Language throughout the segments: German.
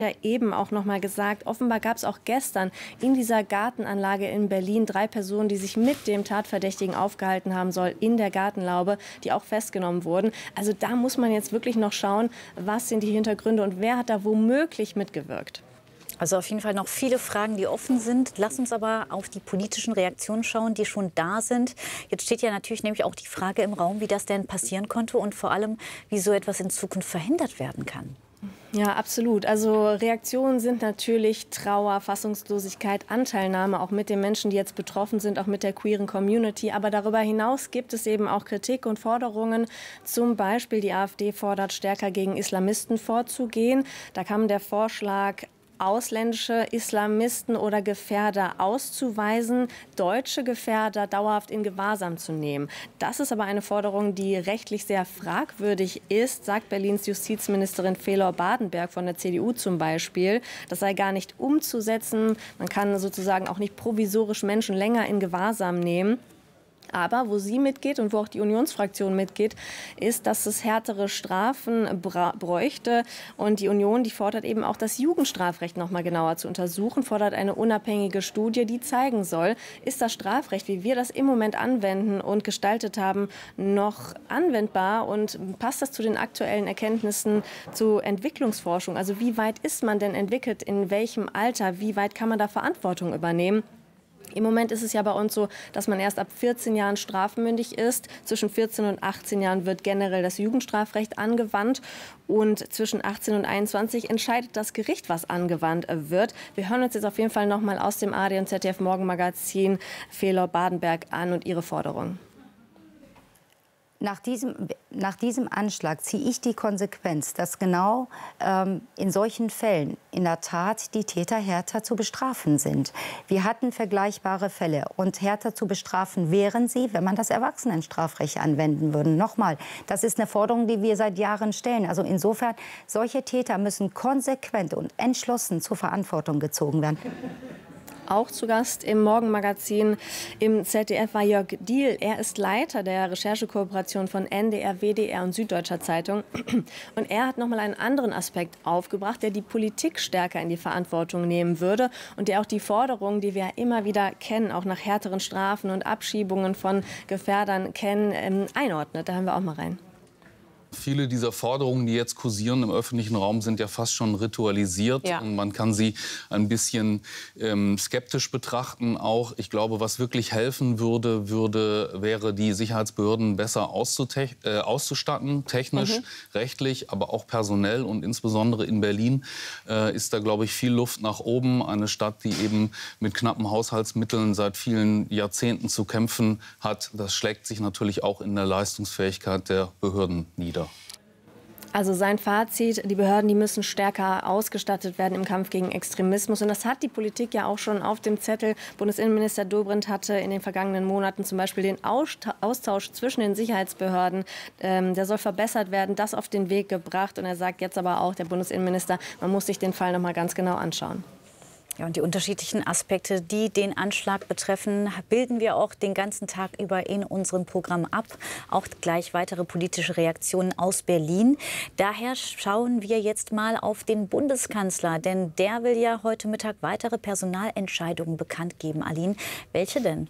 Ja, eben auch noch mal gesagt, offenbar gab es auch gestern in dieser Gartenanlage in Berlin 3 Personen, die sich mit dem Tatverdächtigen aufgehalten haben soll in der Gartenlaube, die auch festgenommen wurden. Also da muss man jetzt wirklich noch schauen, was sind die Hintergründe und wer hat da womöglich mitgewirkt. Also auf jeden Fall noch viele Fragen, die offen sind. Lass uns aber auf die politischen Reaktionen schauen, die schon da sind. Jetzt steht ja natürlich nämlich auch die Frage im Raum, wie das denn passieren konnte und vor allem, wie so etwas in Zukunft verhindert werden kann. Ja, absolut. Also Reaktionen sind natürlich Trauer, Fassungslosigkeit, Anteilnahme auch mit den Menschen, die jetzt betroffen sind, auch mit der queeren Community. Aber darüber hinaus gibt es eben auch Kritik und Forderungen. Zum Beispiel die AfD fordert, stärker gegen Islamisten vorzugehen. Da kam der Vorschlag, ausländische Islamisten oder Gefährder auszuweisen, deutsche Gefährder dauerhaft in Gewahrsam zu nehmen. Das ist aber eine Forderung, die rechtlich sehr fragwürdig ist, sagt Berlins Justizministerin Felor Badenberg von der CDU zum Beispiel. Das sei gar nicht umzusetzen. Man kann sozusagen auch nicht provisorisch Menschen länger in Gewahrsam nehmen. Aber wo sie mitgeht und wo auch die Unionsfraktion mitgeht, ist, dass es härtere Strafen bräuchte. Und die Union, die fordert eben auch, das Jugendstrafrecht noch mal genauer zu untersuchen, fordert eine unabhängige Studie, die zeigen soll, ist das Strafrecht, wie wir das im Moment anwenden und gestaltet haben, noch anwendbar und passt das zu den aktuellen Erkenntnissen zur Entwicklungsforschung? Also wie weit ist man denn entwickelt, in welchem Alter, wie weit kann man da Verantwortung übernehmen? Im Moment ist es ja bei uns so, dass man erst ab 14 Jahren strafmündig ist. Zwischen 14 und 18 Jahren wird generell das Jugendstrafrecht angewandt. Und zwischen 18 und 21 entscheidet das Gericht, was angewandt wird. Wir hören uns jetzt auf jeden Fall noch mal aus dem ARD und ZDF Morgenmagazin Felor Badenberg an und ihre Forderungen. Nach diesem Anschlag ziehe ich die Konsequenz, dass genau in solchen Fällen in der Tat die Täter härter zu bestrafen sind. Wir hatten vergleichbare Fälle und härter zu bestrafen wären sie, wenn man das Erwachsenenstrafrecht anwenden würde. Nochmal, das ist eine Forderung, die wir seit Jahren stellen. Also insofern, solche Täter müssen konsequent und entschlossen zur Verantwortung gezogen werden. Auch zu Gast im Morgenmagazin im ZDF war Jörg Diehl. Er ist Leiter der Recherchekooperation von NDR, WDR und Süddeutscher Zeitung. Und er hat noch mal einen anderen Aspekt aufgebracht, der die Politik stärker in die Verantwortung nehmen würde und der auch die Forderungen, die wir immer wieder kennen, auch nach härteren Strafen und Abschiebungen von Gefährdern kennen, einordnet. Da hören wir auch mal rein. Viele dieser Forderungen, die jetzt kursieren im öffentlichen Raum, sind ja fast schon ritualisiert. Ja. Und man kann sie ein bisschen skeptisch betrachten. Auch, ich glaube, was wirklich helfen wäre, die Sicherheitsbehörden besser auszustatten, technisch, rechtlich, aber auch personell. Und insbesondere in Berlin ist da, glaube ich, viel Luft nach oben. Eine Stadt, die eben mit knappen Haushaltsmitteln seit vielen Jahrzehnten zu kämpfen hat. Das schlägt sich natürlich auch in der Leistungsfähigkeit der Behörden nieder. Also sein Fazit, die Behörden, die müssen stärker ausgestattet werden im Kampf gegen Extremismus. Und das hat die Politik ja auch schon auf dem Zettel. Bundesinnenminister Dobrindt hatte in den vergangenen Monaten zum Beispiel den Austausch zwischen den Sicherheitsbehörden, der soll verbessert werden, das auf den Weg gebracht. Und er sagt jetzt aber auch, der Bundesinnenminister, man muss sich den Fall noch mal ganz genau anschauen. Ja, und die unterschiedlichen Aspekte, die den Anschlag betreffen, bilden wir auch den ganzen Tag über in unserem Programm ab. Auch gleich weitere politische Reaktionen aus Berlin. Daher schauen wir jetzt mal auf den Bundeskanzler, denn der will ja heute Mittag weitere Personalentscheidungen bekannt geben. Aline, welche denn?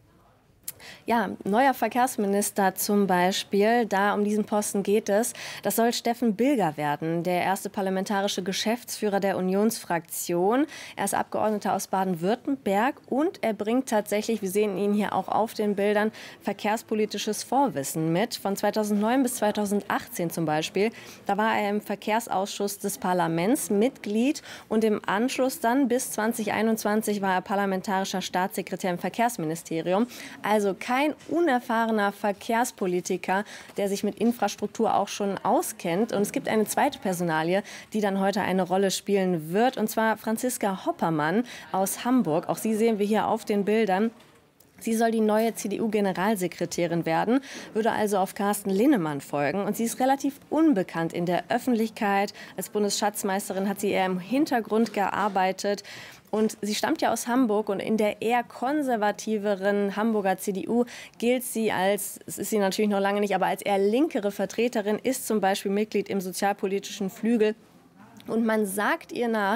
Ja, neuer Verkehrsminister zum Beispiel, da um diesen Posten geht es. Das soll Steffen Bilger werden, der erste parlamentarische Geschäftsführer der Unionsfraktion. Er ist Abgeordneter aus Baden-Württemberg und er bringt tatsächlich, wir sehen ihn hier auch auf den Bildern, verkehrspolitisches Vorwissen mit. Von 2009 bis 2018 zum Beispiel. Da war er im Verkehrsausschuss des Parlaments Mitglied und im Anschluss dann bis 2021 war er parlamentarischer Staatssekretär im Verkehrsministerium. Also kein unerfahrener Verkehrspolitiker, der sich mit Infrastruktur auch schon auskennt. Und es gibt eine zweite Personalie, die dann heute eine Rolle spielen wird, und zwar Franziska Hoppermann aus Hamburg. Auch sie sehen wir hier auf den Bildern. Sie soll die neue CDU-Generalsekretärin werden, würde also auf Carsten Linnemann folgen. Und sie ist relativ unbekannt in der Öffentlichkeit. Als Bundesschatzmeisterin hat sie eher im Hintergrund gearbeitet. Und sie stammt ja aus Hamburg und in der eher konservativeren Hamburger CDU gilt sie als, es ist sie natürlich noch lange nicht, aber als eher linkere Vertreterin, ist zum Beispiel Mitglied im sozialpolitischen Flügel und man sagt ihr nach,